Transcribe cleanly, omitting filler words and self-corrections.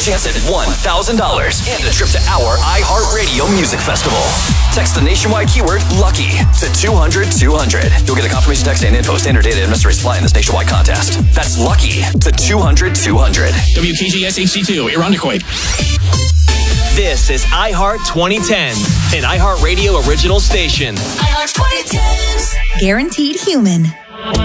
chance at $1,000 and a trip to our iHeartRadio Music Festival. Text the nationwide keyword LUCKY to 200-200. You'll get a confirmation text and info. Standard data and mystery supply in this nationwide contest. That's LUCKY to 200-200. WKGS HD2, Irondequoit. This is iHeart 2010, an iHeartRadio original station. iHeart 2010s. Guaranteed human.